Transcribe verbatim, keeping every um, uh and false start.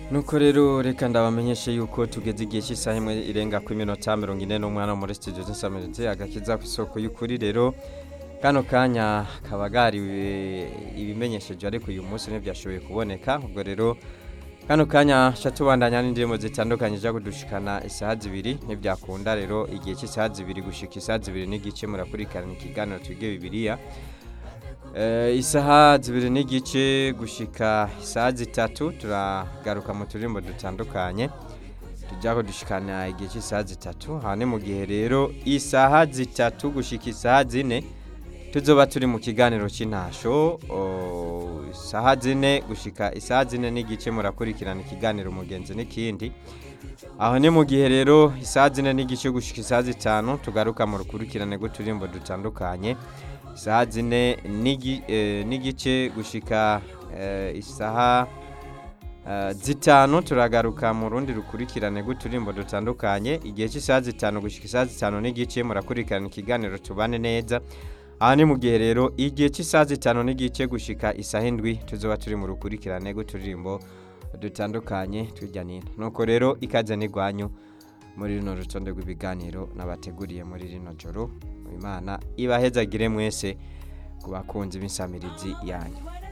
Nuko rero reka ndabamenyeshe yuko tugeze igihe cy'isaha imwe irenga ku minota mirongo ine n'umwana muri studio z'insamirizi agakiza ku isoko y'ukuri rero kano kanya kabagariwe ibimenyesheje ariko uyu munsi ntibyashoboye kuboneka ubwo rero kano kanya shatubandanya n'indirimbo zitandukanye ja kudushikana isaha zibiri ntibyakunda rero igihe cy'isaha zibiri gushika isaha zibiri n'igice murakurikirana ikiganiro twige bibiliya Uh, isaha zibiri n'igice gushika isaha zitatu turagaruka mu turimbo dutandukanye tujyaho dushikana igihe cy'isaha zitatu hane mu gihe rero isaha zitatu gushika isaha zine tuzoba turi mu kiganiro cy'intasho uh, isaha zine gushika isaha zine n'igice murakurikirana ikiganiro mugenzi n'ikindi aho ni mu gihe rero isaha zine n'igice gushika isaha zitanu tugaruka mu rukurikirane rw'uturimbo dutandukanye isaha zine n'igice gushika isaha zitanu turagaruka mu rundi rukurikirane rw'uturimbo dutandukanye igihe cy'isaha zitanu gushika isaha zitanu n'igice murakurikirana ikiganiro tubane neza aha ni mu gihe rero igihe cy'isaha zitanu n'igice gushika isaha indwi tuzoba turi mu rukurikirane rw'uturimbo dutandukanye tujya nino nuko rero ikaze n'igwanyu muri rino rutonde rw'ibiganiro nabateguriye muri rino joro Imana ibahezagire mwese ku bakunzi b'insamirizi yanyu.